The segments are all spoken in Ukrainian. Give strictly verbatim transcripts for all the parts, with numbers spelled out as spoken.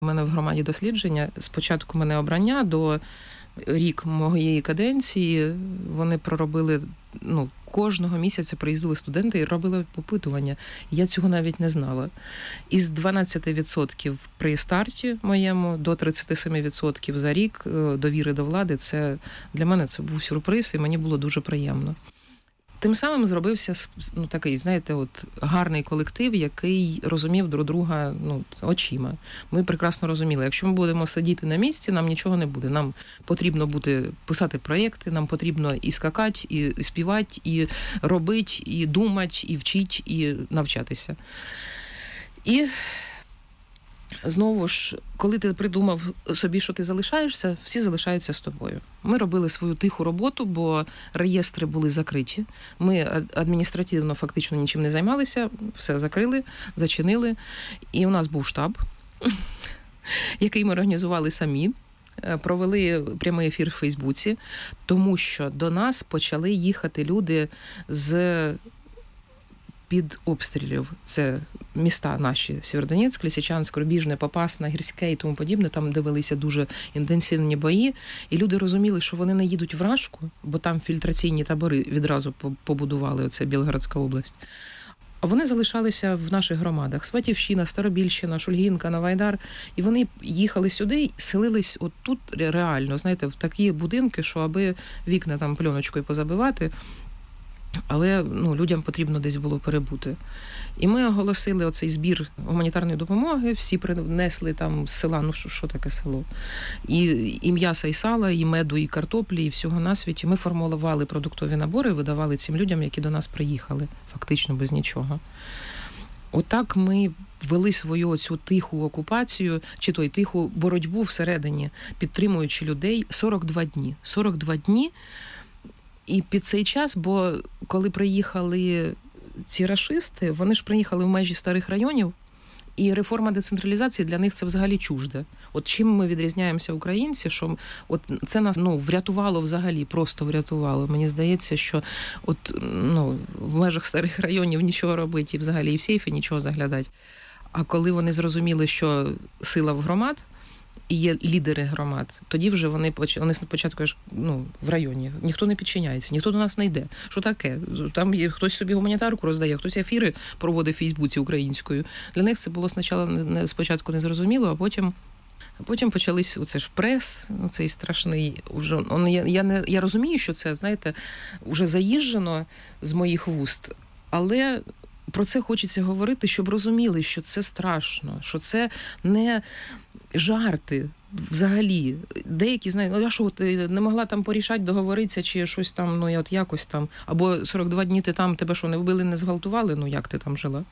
У мене в громаді дослідження з початку мене обрання до рік моєї каденції вони проробили, ну, кожного місяця приїздили студенти і робили опитування. Я цього навіть не знала. Із дванадцять відсотків при старті моєму до тридцять сім відсотків за рік довіри до влади, це для мене це був сюрприз, і мені було дуже приємно. Тим самим зробився, ну, такий, знаєте, от гарний колектив, який розумів друг друга, ну, очима. Ми прекрасно розуміли, якщо ми будемо сидіти на місці, нам нічого не буде. Нам потрібно буде писати проєкти, нам потрібно і скакати, і співати, і робити, і думати, і вчити, і навчатися. І знову ж, коли ти придумав собі, що ти залишаєшся, всі залишаються з тобою. Ми робили свою тиху роботу, бо реєстри були закриті. Ми адміністративно фактично нічим не займалися, все закрили, зачинили. І у нас був штаб, який ми організували самі. Провели прямий ефір в Фейсбуці, тому що до нас почали їхати люди з під обстрілів. Це міста наші: Сєвєродонецьк, Лисичанськ, Рубіжне, Попасна, Гірське і тому подібне. Там, де велися дуже інтенсивні бої. І люди розуміли, що вони не їдуть в Рашку, бо там фільтраційні табори відразу побудували, оце Білгородська область. А вони залишалися в наших громадах: Сватівщина, Старобільщина, Шульгінка, Новайдар. І вони їхали сюди і селились от тут реально, знаєте, в такі будинки, що аби вікна там пленочкою позабивати, але, ну, людям потрібно десь було перебути. І ми оголосили оцей збір гуманітарної допомоги, всі принесли там з села, ну що, що таке село, і, і м'яса, і сала, і меду, і картоплі, і всього на світі. Ми формулювали продуктові набори, видавали цим людям, які до нас приїхали, фактично без нічого. Отак ми вели свою оцю тиху окупацію, чи той тиху боротьбу всередині, підтримуючи людей сорок два дні. сорок два дні. І під цей час, бо коли приїхали ці рашисти, вони ж приїхали в межі старих районів, і реформа децентралізації для них це взагалі чужде. От чим ми відрізняємося, українці, що от це нас, ну, врятувало взагалі, просто врятувало. Мені здається, що от, ну, в межах старих районів нічого робити, і взагалі і в сейфі нічого заглядати. А коли вони зрозуміли, що сила в громад, і є лідери громад, тоді вже вони, вони спочатку, ну, в районі, ніхто не підчиняється, ніхто до нас не йде. Що таке? Там є, хтось собі гуманітарку роздає, хтось ефіри проводить в Фейсбуці українською. Для них це було спочатку, спочатку незрозуміло, а потім, а потім почались оце ж прес, цей страшний. Уже, он, я, я, не, я розумію, що це, знаєте, вже заїжджено з моїх вуст, але про це хочеться говорити, щоб розуміли, що це страшно, що це не жарти взагалі. Деякі знають, ну, а що, ти не могла там порішати, договоритися, чи щось там, ну, от якось там, або сорок два дні ти там, тебе що, не вбили, не зґвалтували, ну, як ти там жила?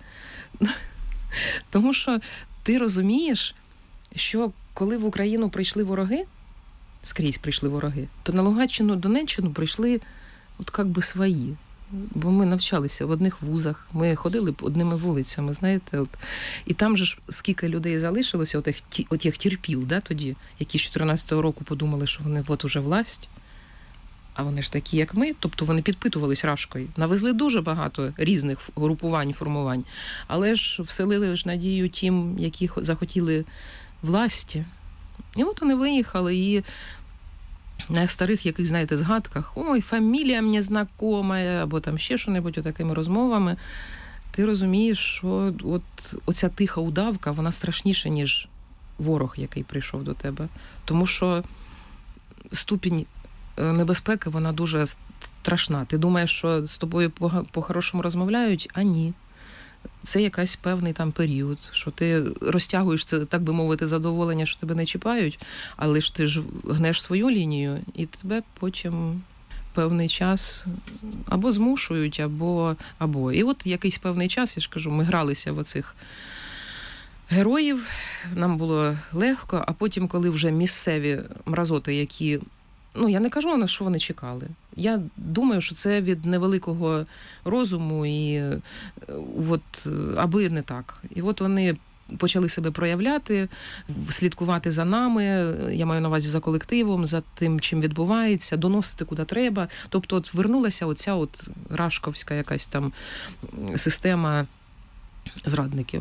Тому що ти розумієш, що коли в Україну прийшли вороги, скрізь прийшли вороги, то на Луганщину, Донеччину прийшли от як би свої. Бо ми навчалися в одних вузах, ми ходили одними вулицями, знаєте. От. І там же ж скільки людей залишилося, отих, отих терпіл, да, тоді, які з чотирнадцятого року подумали, що вони от уже власть, а вони ж такі, як ми, тобто вони підпитувались Рашкою. Навезли дуже багато різних групувань, формувань, але ж вселили ж надію тим, які захотіли власті. І от вони виїхали, і на старих яких, знаєте, згадках, ой, фамілія мені знакома, або там ще що-небудь, отакими розмовами, ти розумієш, що от оця тиха удавка, вона страшніша, ніж ворог, який прийшов до тебе. Тому що ступінь небезпеки, вона дуже страшна. Ти думаєш, що з тобою по-хорошому розмовляють, а ні. Це якийсь певний там період, що ти розтягуєш це, так би мовити, задоволення, що тебе не чіпають, але ж ти ж гнеш свою лінію, і тебе потім певний час або змушують, або, або. І от якийсь певний час, я ж кажу, ми гралися в оцих героїв, нам було легко, а потім, коли вже місцеві мразоти, які, ну, я не кажу на що вони чекали. Я думаю, що це від невеликого розуму, і от, аби не так. І от вони почали себе проявляти, слідкувати за нами, я маю на увазі за колективом, за тим, чим відбувається, доносити куди треба. Тобто от вернулася оця от рашковська якась там система зрадників.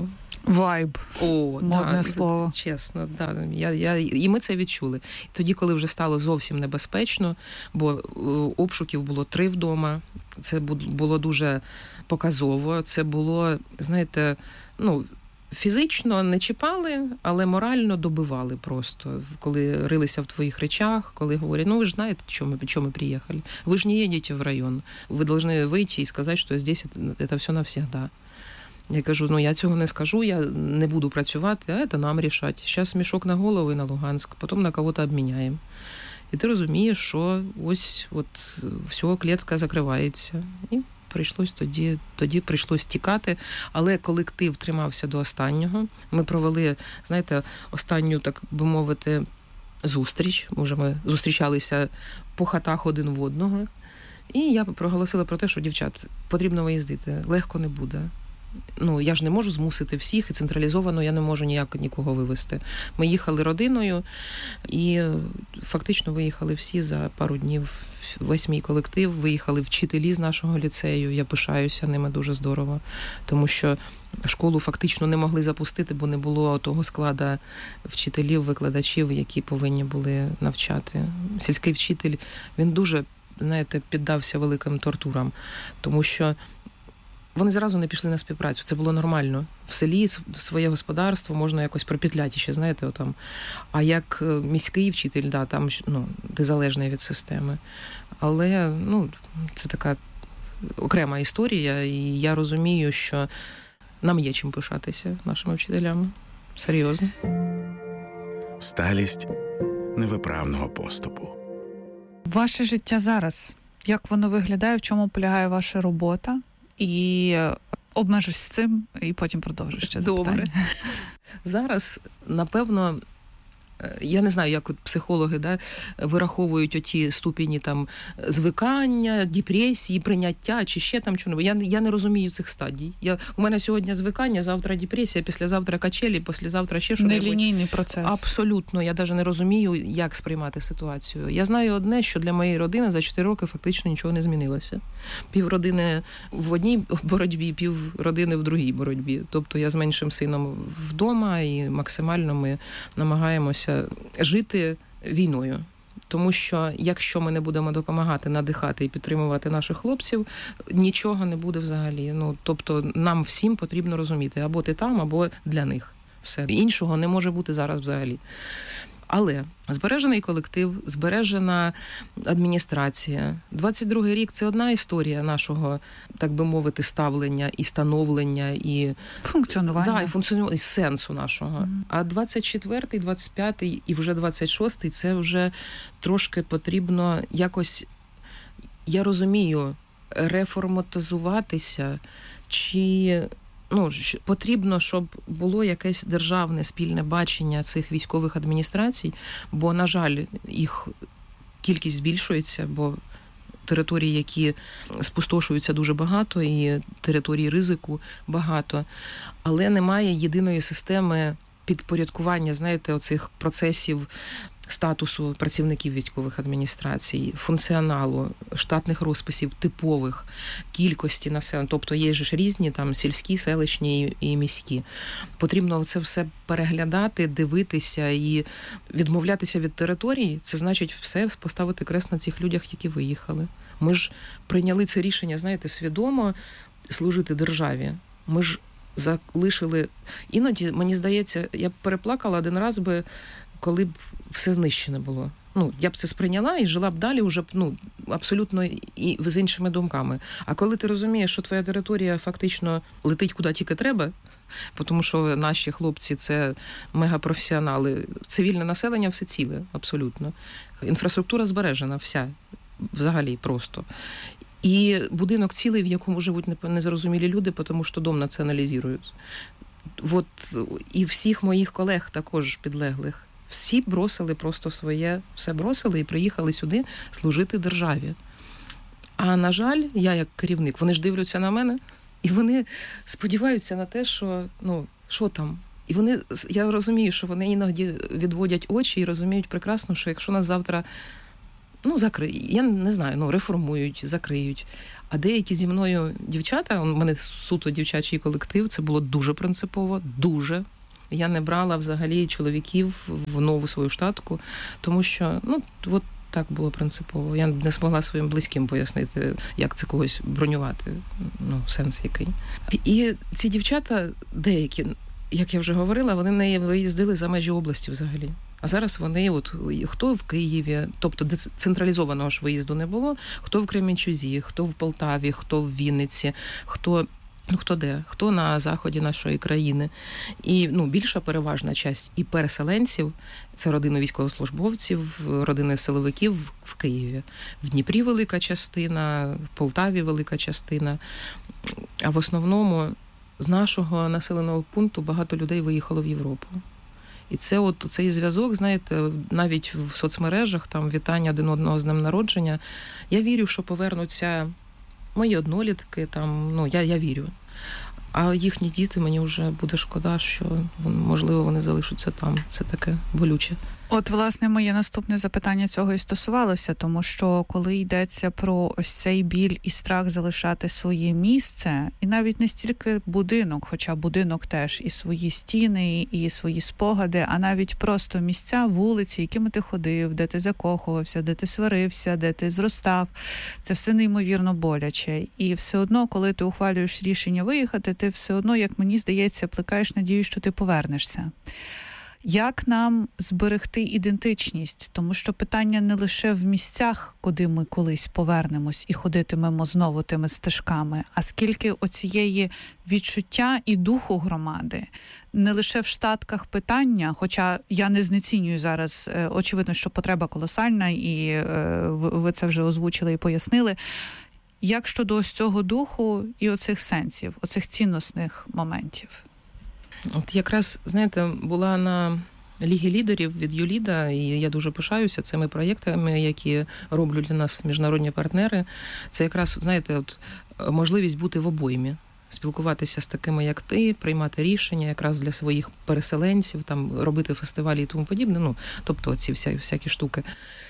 Вайб. О, модне да, слово. Чесно, да. Я, я, і ми це відчули. Тоді, коли вже стало зовсім небезпечно, бо обшуків було три вдома, це було дуже показово, це було, знаєте, ну, фізично не чіпали, але морально добивали просто, коли рилися в твоїх речах, коли говорять, ну, ви ж знаєте, чому ми, чому ми приїхали. Ви ж не їдете в район. Ви повинні вийти і сказати, що здесь це все навсегда. Я кажу, ну, я цього не скажу, я не буду працювати, а це нам рішати. Зараз мішок на голову і на Луганськ, потім на кого-то обміняємо. І ти розумієш, що ось от все, клітка закривається. І прийшлось тоді, тоді прийшлось тікати, але колектив тримався до останнього. Ми провели, знаєте, останню, так би мовити, зустріч. Може, ми зустрічалися по хатах один в одного. І я проголосила про те, що, дівчат, потрібно виїздити, легко не буде. Ну, я ж не можу змусити всіх, і централізовано я не можу ніяк нікого вивезти. Ми їхали родиною, і фактично виїхали всі за пару днів. Весь мій колектив, виїхали вчителі з нашого ліцею, я пишаюся ними дуже здорово, тому що школу фактично не могли запустити, бо не було того складу вчителів, викладачів, які повинні були навчати. Сільський вчитель, він дуже, знаєте, піддався великим тортурам, тому що вони зразу не пішли на співпрацю. Це було нормально. В селі своє господарство можна якось пропетляти ще, знаєте, отам. А як міський вчитель, да, там, ну, ти залежний від системи. Але, ну, це така окрема історія, і я розумію, що нам є чим пишатися нашими вчителями. Серйозно. Сталість невиправного поступу. Ваше життя зараз. Як воно виглядає, в чому полягає ваша робота? І обмежусь з цим, і потім продовжу ще запитання. Добре. Зараз, напевно, я не знаю, як от психологи, да, вираховують оті ступені там звикання, депресії, прийняття чи ще там чого. Я, я не розумію цих стадій. Я, у мене сьогодні звикання, завтра депресія, післязавтра качелі, післязавтра ще щось. Нелінійний процес. Абсолютно. Я навіть не розумію, як сприймати ситуацію. Я знаю одне, що для моєї родини за чотири роки фактично нічого не змінилося. Пів родини в одній боротьбі, пів родини в другій боротьбі. Тобто я з меншим сином вдома і максимально ми намагаємося жити війною. Тому що якщо ми не будемо допомагати, надихати і підтримувати наших хлопців, нічого не буде взагалі. Ну, тобто нам всім потрібно розуміти, або ти там, або для них. Все. Іншого не може бути зараз взагалі. Але збережений колектив, збережена адміністрація. двадцять другий рік – це одна історія нашого, так би мовити, ставлення і становлення, і функціонування. Да, і функціонування, і сенсу нашого. Mm. А двадцять четвертий, двадцять п'ятий і вже двадцять шостий – це вже трошки потрібно якось, я розумію, реформатизуватися, чи... Ну, потрібно, щоб було якесь державне спільне бачення цих військових адміністрацій, бо, на жаль, їх кількість збільшується, бо території, які спустошуються, дуже багато, і території ризику багато, але немає єдиної системи підпорядкування, знаєте, оцих процесів статусу працівників військових адміністрацій, функціоналу, штатних розписів, типових, кількості населення. Тобто є ж різні там сільські, селищні і міські. Потрібно це все переглядати, дивитися і відмовлятися від території. Це значить все поставити крест на цих людях, які виїхали. Ми ж прийняли це рішення, знаєте, свідомо служити державі. Ми ж залишили... Іноді, мені здається, я б переплакала один раз би, коли б все знищено було. Ну, я б це сприйняла і жила б далі вже, ну, абсолютно і з іншими думками. А коли ти розумієш, що твоя територія фактично летить куди тільки треба, тому що наші хлопці – це мегапрофесіонали, цивільне населення все ціле, абсолютно. Інфраструктура збережена вся, взагалі просто. І будинок цілий, в якому живуть незрозумілі люди, тому що дом націоналізують. От і всіх моїх колег також підлеглих. Всі бросили просто своє, все бросили і приїхали сюди служити державі. А, на жаль, я як керівник, вони ж дивляться на мене, і вони сподіваються на те, що, ну, що там. І вони, я розумію, що вони іноді відводять очі і розуміють прекрасно, що якщо нас завтра ну, закри... я не знаю, ну, реформують, закриють. А деякі зі мною дівчата, у мене суто дівчачий колектив, це було дуже принципово, дуже. Я не брала взагалі чоловіків в нову свою штатку, тому що, ну, от так було принципово. Я не змогла своїм близьким пояснити, як це когось бронювати, ну, сенс який. І ці дівчата, деякі, як я вже говорила, вони не виїздили за межі області взагалі. А зараз вони, от хто в Києві, тобто децентралізованого ж виїзду не було, хто в Кременчузі, хто в Полтаві, хто в Вінниці, хто, ну, хто де, хто на заході нашої країни. І, ну, більша переважна часть і переселенців, це родини військовослужбовців, родини силовиків в Києві. В Дніпрі велика частина, в Полтаві велика частина. А в основному з нашого населеного пункту багато людей виїхало в Європу. І це от цей зв'язок, знаєте, навіть в соцмережах, там вітання один одного з днем народження. Я вірю, що повернуться мої однолітки, там, ну, я, я вірю. А їхні діти, мені вже буде шкода, що, можливо, вони залишаться там. Це таке болюче. От, власне, моє наступне запитання цього і стосувалося, тому що коли йдеться про ось цей біль і страх залишати своє місце, і навіть не стільки будинок, хоча будинок теж і свої стіни, і свої спогади, а навіть просто місця, вулиці, якими ти ходив, де ти закохувався, де ти сварився, де ти зростав, це все неймовірно боляче. І все одно, коли ти ухвалюєш рішення виїхати, ти все одно, як мені здається, плекаєш надію, що ти повернешся. Як нам зберегти ідентичність? Тому що питання не лише в місцях, куди ми колись повернемось і ходитимемо знову тими стежками, а скільки оцієї відчуття і духу громади. Не лише в штатках питання, хоча я не знецінюю зараз, очевидно, що потреба колосальна, і ви це вже озвучили і пояснили. Як щодо ось цього духу і оцих сенсів, оцих цінностних моментів? От якраз, знаєте, була на Лігі лідерів від Юліда, і я дуже пишаюся цими проєктами, які роблять для нас міжнародні партнери. Це якраз, знаєте, от можливість бути в обоймі, спілкуватися з такими, як ти, приймати рішення якраз для своїх переселенців, там, робити фестивалі і тому подібне, ну, тобто ці вся, всякі штуки.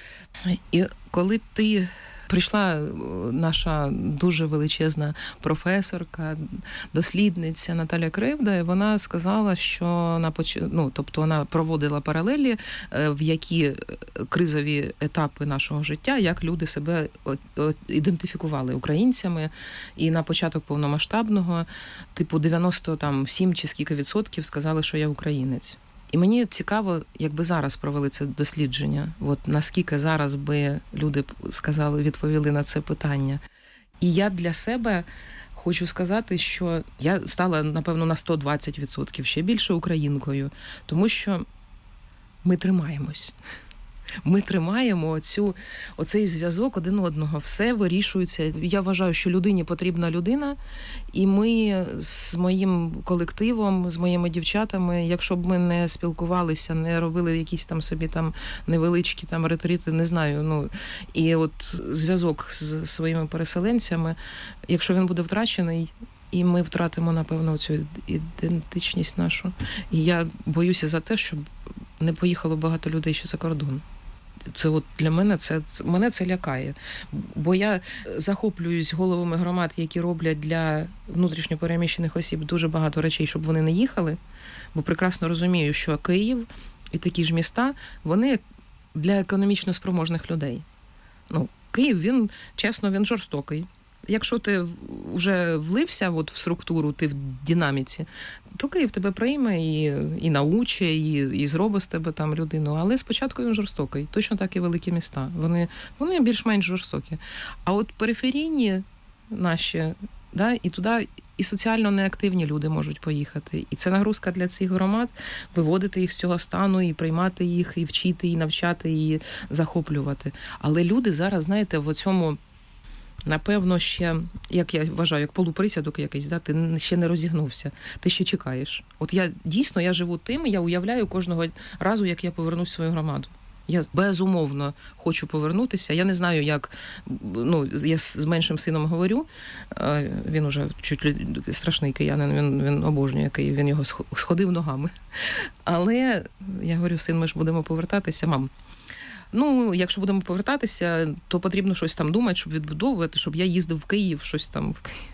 І коли ти... Прийшла наша дуже величезна професорка, дослідниця Наталя Кривда, і вона сказала, що на поч... ну, тобто вона проводила паралелі, в які кризові етапи нашого життя, як люди себе ідентифікували українцями, і на початок повномасштабного, типу дев'яносто сім чи скільки відсотків сказали, що я українець. І мені цікаво, якби зараз провели це дослідження, от наскільки зараз би люди сказали, відповіли на це питання. І я для себе хочу сказати, що я стала, напевно, на сто двадцять відсотків ще більше українкою, тому що ми тримаємось. Ми тримаємо оцю, оцей зв'язок один одного. Все вирішується. Я вважаю, що людині потрібна людина. І ми з моїм колективом, з моїми дівчатами, якщо б ми не спілкувалися, не робили якісь там собі там невеличкі там ретрити, не знаю. Ну, і от зв'язок з своїми переселенцями, якщо він буде втрачений, і ми втратимо, напевно, цю ідентичність нашу. І я боюся за те, щоб не поїхало багато людей ще за кордон. Це от для мене це, це мене це лякає, бо я захоплююсь головами громад, які роблять для внутрішньопереміщених осіб дуже багато речей, щоб вони не їхали, бо прекрасно розумію, що Київ і такі ж міста, вони для економічно спроможних людей. Ну, Київ, він, чесно, він жорстокий. Якщо ти вже влився от в структуру, ти в динаміці, то Київ тебе прийме і, і науче, і, і зробить з тебе там людину. Але спочатку він жорстокий. Точно так і великі міста. Вони, вони більш-менш жорстокі. А от периферійні наші, да, і туди і соціально неактивні люди можуть поїхати. І це нагрузка для цих громад – виводити їх з цього стану, і приймати їх, і вчити, і навчати, і захоплювати. Але люди зараз, знаєте, в цьому... Напевно, ще, як я вважаю, як полуприсядок якийсь, да, ти ще не розігнувся, ти ще чекаєш. От я, дійсно, я живу тим, я уявляю кожного разу, як я повернусь в свою громаду. Я безумовно хочу повернутися. Я не знаю, як, ну, я з меншим сином говорю, він уже чуть страшний киянин, він, він обожнює Київ, він його сходив ногами. Але я говорю, син, ми ж будемо повертатися, мам. Ну, якщо будемо повертатися, то потрібно щось там думати, щоб відбудовувати, щоб я їздив в Київ, щось там в Київ.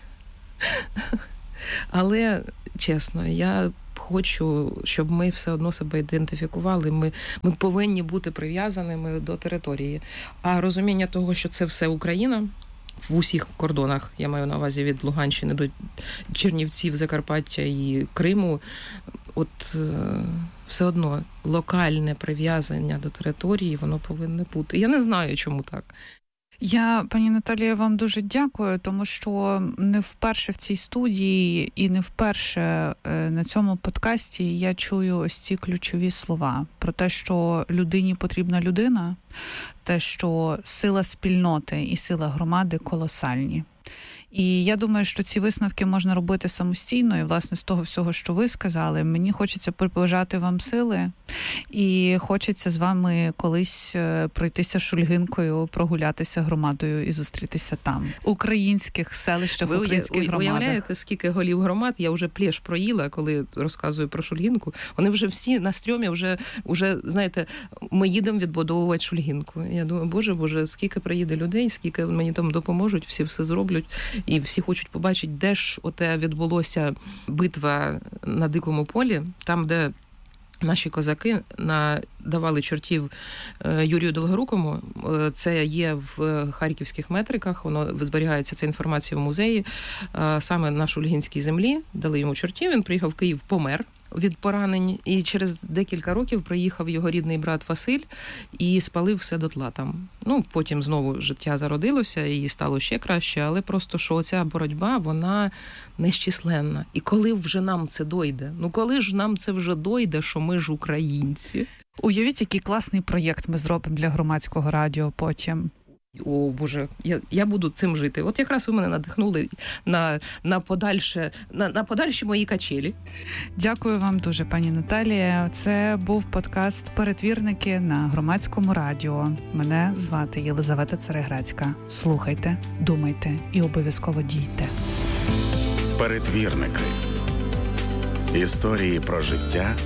Але, чесно, я хочу, щоб ми все одно себе ідентифікували. Ми, ми повинні бути прив'язаними до території. А розуміння того, що це все Україна, в усіх кордонах, я маю на увазі від Луганщини до Чернівців, Закарпаття і Криму, от все одно локальне прив'язання до території, воно повинно бути. Я не знаю, чому так. Я, пані Наталія, вам дуже дякую, тому що не вперше в цій студії і не вперше на цьому подкасті я чую ось ці ключові слова про те, що людині потрібна людина, те, що сила спільноти і сила громади колосальні. І я думаю, що ці висновки можна робити самостійно, і, власне, з того всього, що ви сказали, мені хочеться побажати вам сили, і хочеться з вами колись пройтися шульгинкою, прогулятися громадою і зустрітися там. Українських селищах, ви українських уя- громадах. Ви уявляєте, скільки голів громад я вже плєш проїла, коли розказую про Шульгинку. Вони вже всі на стрьомі, вже, вже знаєте, ми їдемо відбудовувати Шульгинку. Я думаю, боже, боже, скільки приїде людей, скільки мені там допоможуть, всі все зроблять. І всі хочуть побачити, де ж оте відбулося битва на Дикому полі, там, де наші козаки надавали чортів Юрію Долгорукому. Це є в харківських метриках, воно зберігається, ця інформація в музеї. Саме на Шульгинській землі дали йому чортів, він приїхав в Київ, помер від поранень, і через декілька років приїхав його рідний брат Василь і спалив все дотла там. Ну, потім знову життя зародилося і стало ще краще, але просто, що оця боротьба, вона нещисленна. І коли вже нам це дойде? Ну, коли ж нам це вже дойде, що ми ж українці? Уявіть, який класний проєкт ми зробимо для громадського радіо потім. О, Боже, я, я буду цим жити. От якраз ви мене надихнули на, на, подальше, на, на подальші мої качелі. Дякую вам дуже, пані Наталія. Це був подкаст «Перетвірники» на громадському радіо. Мене звати Єлизавета Цареградська. Слухайте, думайте і обов'язково дійте. Перетвірники. Історії про життя,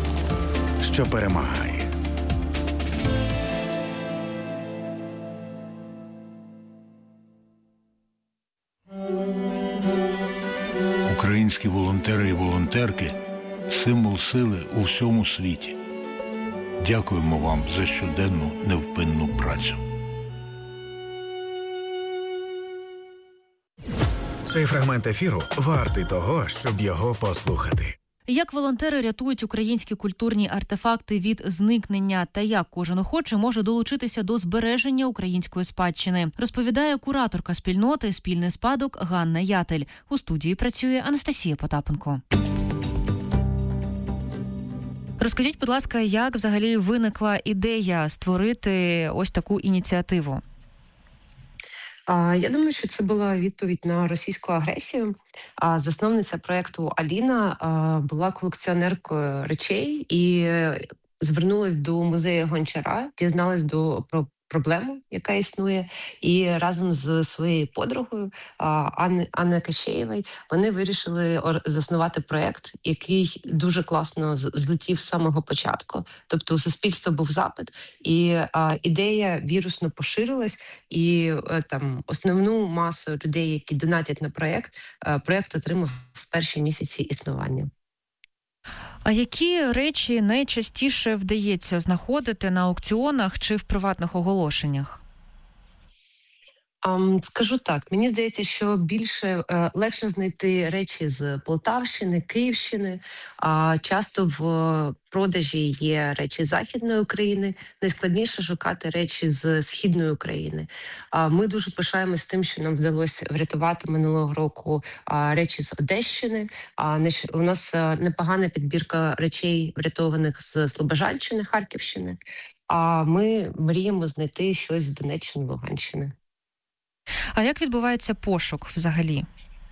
що перемагає. Українські волонтери і волонтерки – символ сили у всьому світі. Дякуємо вам за щоденну невпинну працю. Цей фрагмент ефіру вартий того, щоб його послухати. Як волонтери рятують українські культурні артефакти від зникнення та як кожен охочий може долучитися до збереження української спадщини, розповідає кураторка спільноти «Спільний спадок» Ганна Ятель. У студії працює Анастасія Потапенко. Розкажіть, будь ласка, як взагалі виникла ідея створити ось таку ініціативу? Я думаю, що це була відповідь на російську агресію. Засновниця проєкту Аліна була колекціонеркою речей і звернулась до музею Гончара, дізналась до про проблему, яка існує, і разом з своєю подругою Анни, Анни Кащеєвою вони вирішили заснувати проєкт, який дуже класно злетів з самого початку. Тобто у суспільства був запит, і а, ідея вірусно поширилась, і а, там основну масу людей, які донатять на проєкт, а, проєкт отримав в перші місяці існування. А які речі найчастіше вдається знаходити на аукціонах чи в приватних оголошеннях? Um, скажу так, мені здається, що більше uh, легше знайти речі з Полтавщини, Київщини. А uh, часто в uh, продажі є речі з Західної України. Найскладніше шукати речі з Східної України. А uh, ми дуже пишаємося тим, що нам вдалося врятувати минулого року uh, речі з Одещини. А uh, у нас uh, непогана підбірка речей, врятованих з Слобожанщини, Харківщини. А uh, ми мріємо знайти щось з Донеччини, Луганщини. А як відбувається пошук взагалі?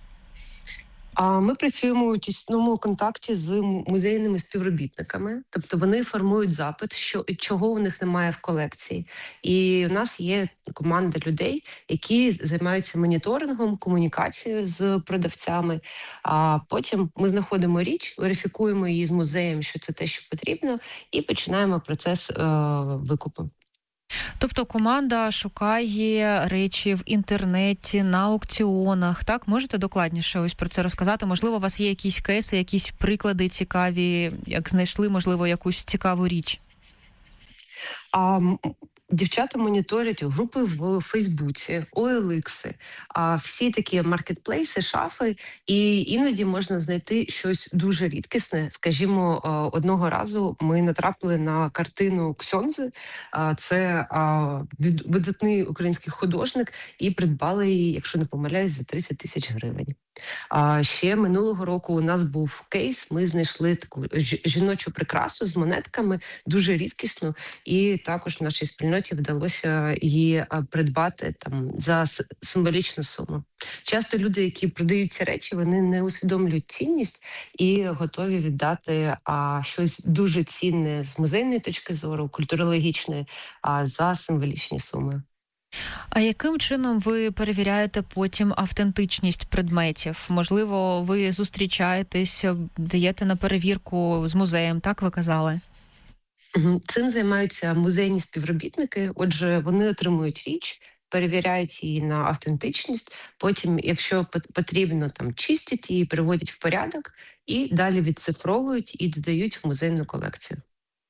Ми працюємо у тісному контакті з музейними співробітниками, тобто вони формують запит, що чого у них немає в колекції. І у нас є команда людей, які займаються моніторингом, комунікацією з продавцями. А потім ми знаходимо річ, верифікуємо її з музеєм, що це те, що потрібно, і починаємо процес е- викупу. Тобто команда шукає речі в інтернеті, на аукціонах, так? Можете докладніше ось про це розказати? Можливо, у вас є якісь кейси, якісь приклади цікаві, як знайшли, можливо, якусь цікаву річ? А дівчата моніторять групи в Фейсбуці, о ел ікс, а всі такі маркетплейси, шафи, і іноді можна знайти щось дуже рідкісне. Скажімо, одного разу ми натрапили на картину Ксьондзи, це видатний український художник, і придбали її, якщо не помиляюсь, за тридцять тисяч гривень. А ще минулого року у нас був кейс, ми знайшли таку жіночу прикрасу з монетками, дуже рідкісну, і також в нашій спільноті вдалося її придбати там за символічну суму. Часто люди, які продають ці речі, вони не усвідомлюють цінність і готові віддати а, щось дуже цінне з музейної точки зору, культурологічної, а за символічні суми. А яким чином ви перевіряєте потім автентичність предметів? Можливо, ви зустрічаєтесь, даєте на перевірку з музеєм, так ви казали? Цим займаються музейні співробітники. Отже, вони отримують річ, перевіряють її на автентичність, потім, якщо потрібно, там чистять її, приводять в порядок і далі відцифровують і додають в музейну колекцію.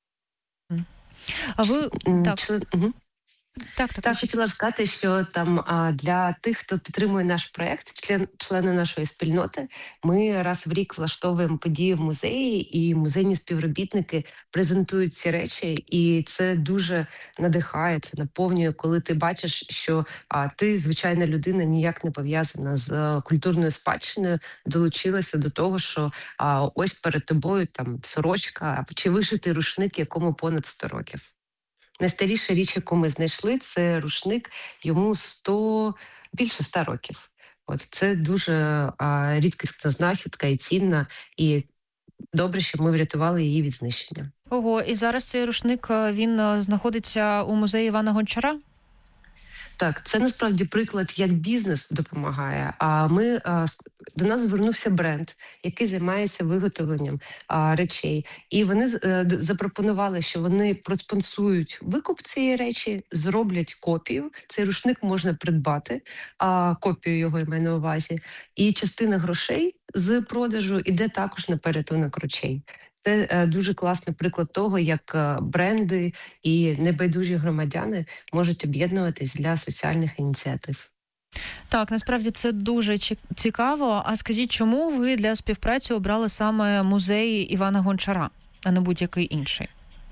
А ви... Так. Чи... Угу. Так, так, так хотіла сказати, що там а, для тих, хто підтримує наш проєкт, член, члени нашої спільноти, ми раз в рік влаштовуємо події в музеї, і музейні співробітники презентують ці речі, і це дуже надихає, це наповнює, коли ти бачиш, що а, ти, звичайна людина, ніяк не пов'язана з а, культурною спадщиною, долучилася до того, що а, ось перед тобою там сорочка чи вишитий рушник, якому понад сто років. Найстаріша річ, яку ми знайшли, це рушник, йому сто, більше ста років. От це дуже а, рідкісна знахідка і цінна, і добре, що ми врятували її від знищення. Ого, і зараз цей рушник, він знаходиться у музеї Івана Гончара? Так, це насправді приклад, як бізнес допомагає. А ми а, до нас звернувся бренд, який займається виготовленням а, речей, і вони а, запропонували, що вони проспонсують викуп цієї речі, зроблять копію. Цей рушник можна придбати, а копію його я маю на увазі, і частина грошей з продажу іде також на порятунок речей. Це е, дуже класний приклад того, як е, бренди і небайдужі громадяни можуть об'єднуватись для соціальних ініціатив. Так, насправді це дуже цікаво. А скажіть, чому ви для співпраці обрали саме музей Івана Гончара, а не будь-який інший?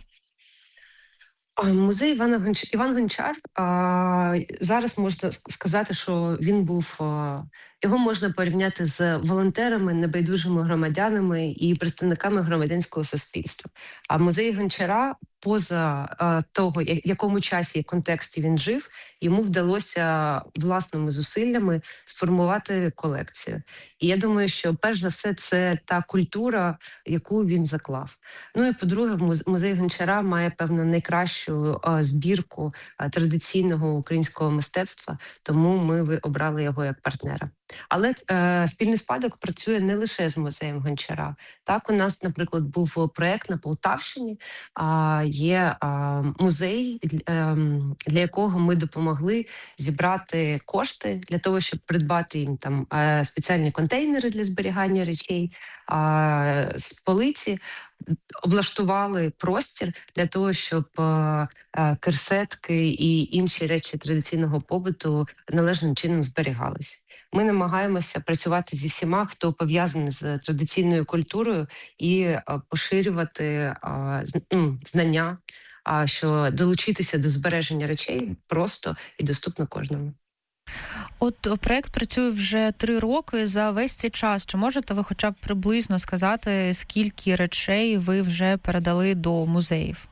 Музей Івана Гончар, Іван Гончар, а, зараз можна сказати, що він був, а, його можна порівняти з волонтерами, небайдужими громадянами і представниками громадянського суспільства. А музей Гончара, поза а, того, в якому часі і контексті він жив, йому вдалося власними зусиллями сформувати колекцію. І я думаю, що перш за все це та культура, яку він заклав. Ну і по-друге, музей Гончара має, певно, найкращу а, збірку а, традиційного українського мистецтва, тому ми обрали його як партнера. Але е, спільний спадок працює не лише з музеєм Гончара. Так, у нас, наприклад, був проєкт на Полтавщині, а, є а, музей, е, для якого ми допомогли зібрати кошти для того, щоб придбати їм там е, спеціальні контейнери для зберігання речей, а, з полиці, облаштували простір для того, щоб е, керсетки і інші речі традиційного побуту належним чином зберігались. Ми намагаємося працювати зі всіма, хто пов'язаний з традиційною культурою, і е, поширювати е, знання, а що долучитися до збереження речей просто і доступно кожному. От проєкт працює вже три роки. За весь цей час чи можете ви хоча б приблизно сказати, скільки речей ви вже передали до музеїв?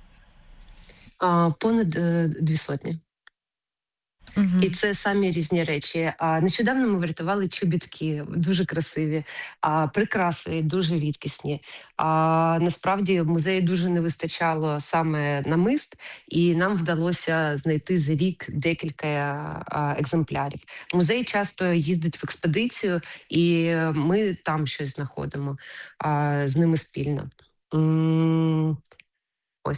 А, понад е, дві сотні. Угу. І це самі різні речі. А нещодавно ми врятували чобітки, дуже красиві, а прикраси дуже рідкісні. А насправді в музеї дуже не вистачало саме намист, і нам вдалося знайти за рік декілька а, екземплярів. Музей часто їздить в експедицію, і ми там щось знаходимо а, з ними спільно. М-м- ось.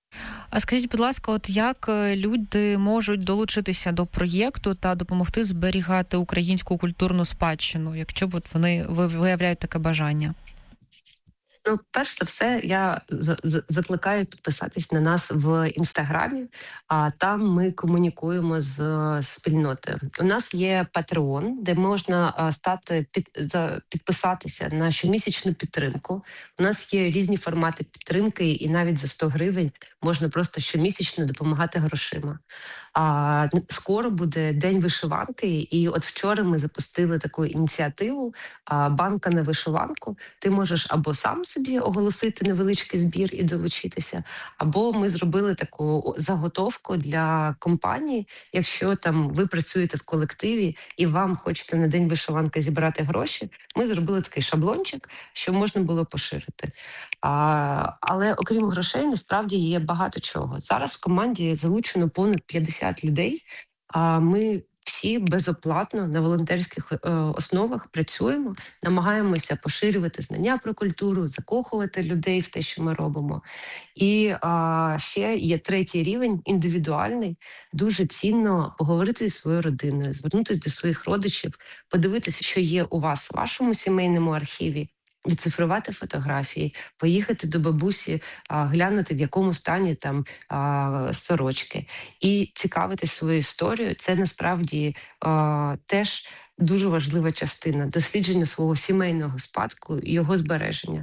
А скажіть, будь ласка, от як люди можуть долучитися до проєкту та допомогти зберігати українську культурну спадщину, якщо б от вони виявляють таке бажання? Ну, перш за все, я закликаю підписатись на нас в Інстаграмі, а там ми комунікуємо з спільнотою. У нас є Patreon, де можна стати під, за, підписатися на щомісячну підтримку. У нас є різні формати підтримки, і навіть за сто гривень можна просто щомісячно допомагати грошима. А скоро буде День вишиванки, і от вчора ми запустили таку ініціативу «Банка на вишиванку». Ти можеш або сам собі оголосити невеличкий збір і долучитися, або ми зробили таку заготовку для компанії, якщо там ви працюєте в колективі і вам хочете на День вишиванки зібрати гроші, ми зробили такий шаблончик, що можна було поширити. А, але окрім грошей, насправді є багато чого. Зараз в команді залучено понад п'ятдесят людей, а ми всі безоплатно на волонтерських е, основах працюємо, намагаємося поширювати знання про культуру, закохувати людей в те, що ми робимо. І а, ще є третій рівень, індивідуальний. Дуже цінно поговорити зі своєю родиною, звернутися до своїх родичів, подивитися, що є у вас в вашому сімейному архіві, відцифрувати фотографії, поїхати до бабусі, а, глянути, в якому стані там а, сорочки. І цікавитись своєю історією. Це насправді а, теж дуже важлива частина дослідження свого сімейного спадку і його збереження.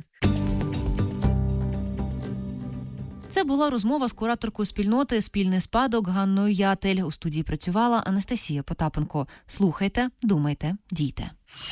Це була розмова з кураторкою спільноти «Спільний спадок» Ганною Ятель. У студії працювала Анастасія Потапенко. Слухайте, думайте, дійте.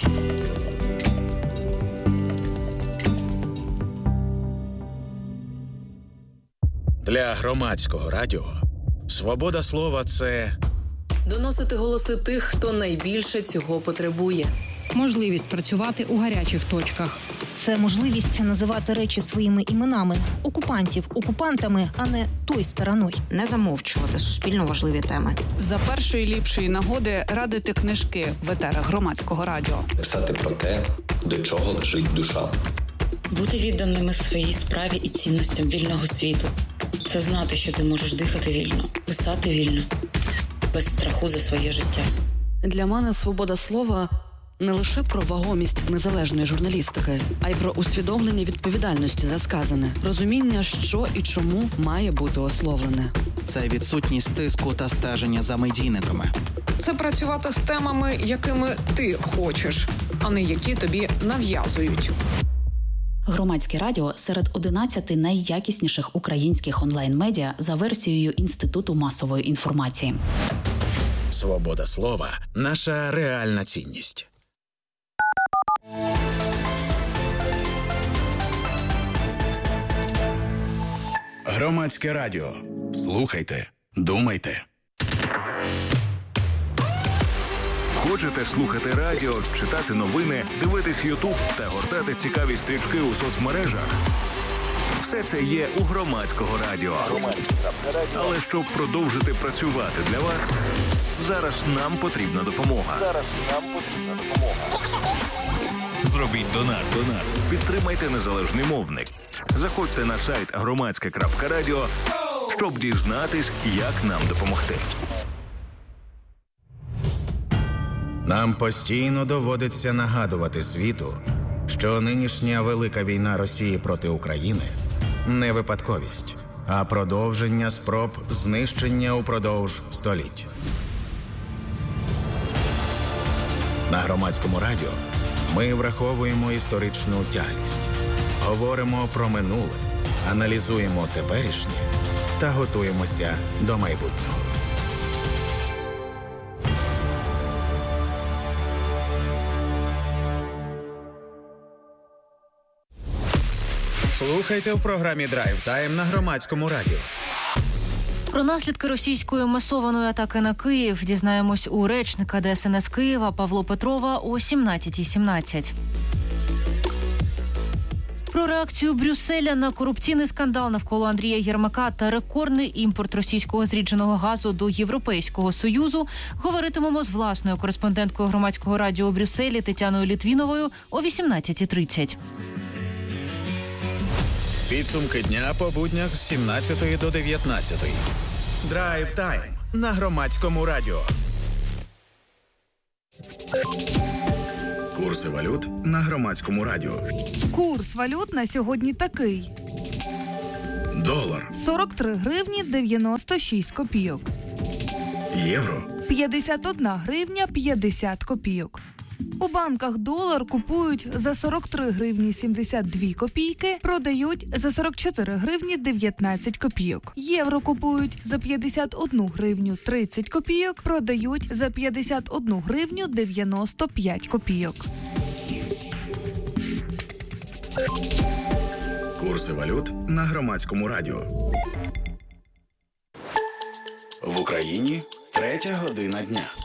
Для громадського радіо свобода слова – це доносити голоси тих, хто найбільше цього потребує. Можливість працювати у гарячих точках. Це можливість називати речі своїми іменами. Окупантів окупантами, а не той стороною. Не замовчувати суспільно важливі теми. За першої ліпшої нагоди радити книжки в етерах громадського радіо. Писати про те, до чого лежить душа. Бути відданими своїй справі і цінностям вільного світу. Це знати, що ти можеш дихати вільно, писати вільно, без страху за своє життя. Для мене свобода слова не лише про вагомість незалежної журналістики, а й про усвідомлення відповідальності за сказане, розуміння, що і чому має бути ословлене. Це відсутність тиску та стеження за медійниками. Це працювати з темами, якими ти хочеш, а не які тобі нав'язують. Громадське радіо серед одинадцяти найякісніших українських онлайн-медіа за версією Інституту масової інформації. Свобода слова – наша реальна цінність. Громадське радіо. Слухайте, думайте. Хочете слухати радіо, читати новини, дивитись Ютуб та гортати цікаві стрічки у соцмережах? Все це є у Громадського радіо. Але щоб продовжити працювати для вас, зараз нам потрібна допомога. Зараз нам потрібна допомога. Зробіть донат. Донат. Підтримайте незалежний мовник. Заходьте на сайт громадське крапка радіо, щоб дізнатись, як нам допомогти. Нам постійно доводиться нагадувати світу, що нинішня велика війна Росії проти України – не випадковість, а продовження спроб знищення упродовж століть. На Громадському радіо ми враховуємо історичну тяглість, говоримо про минуле, аналізуємо теперішнє та готуємося до майбутнього. Слухайте в програмі «Драйв Тайм» на Громадському радіо. Про наслідки російської масованої атаки на Київ дізнаємось у речника Д С Н С Києва Павла Петрова о сімнадцятій сімнадцять. Про реакцію Брюсселя на корупційний скандал навколо Андрія Єрмака та рекордний імпорт російського зрідженого газу до Європейського Союзу говоритимемо з власною кореспонденткою Громадського радіо у Брюсселі Тетяною Літвіновою о вісімнадцятій тридцять. Підсумки дня по буднях з сімнадцятої до дев'ятнадцятої. Драйв тайм на Громадському радіо. Курси валют на Громадському радіо. Курс валют на сьогодні такий. Долар сорок три гривні дев'яносто шість копійок. Євро п'ятдесят одна гривня п'ятдесят копійок. У банках долар купують за сорок три гривні сімдесят дві копійки, продають за сорок чотири гривні дев'ятнадцять копійок. Євро купують за п'ятдесят одну гривню тридцять копійок, продають за п'ятдесят одну гривню дев'яносто п'ять копійок. Курси валют на Громадському радіо. В Україні третя година дня.